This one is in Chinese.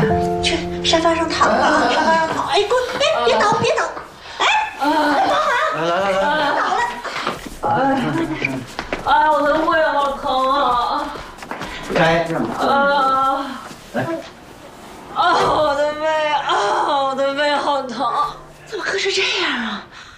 去沙发上躺吧，沙发上躺。哎，滚！哎，别倒，别倒！哎，帮忙！ 来， 倒了！ 哎，我的胃好疼啊！ 该让他。来。 我的胃好疼！ 怎么喝成这样啊？